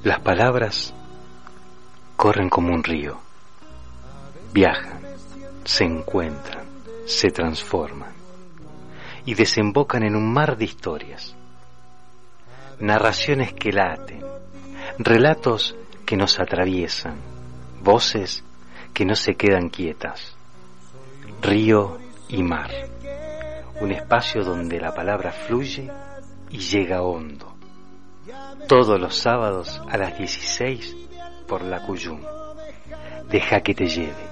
Las palabras corren como un río, viajan, se encuentran, se transforman y desembocan en un mar de historias, narraciones que laten, relatos que nos atraviesan, voces que no se quedan quietas. Río y mar, un espacio donde la palabra fluye y llega hondo. Todos los sábados a las 16 por la Cuyum. Deja que te lleve.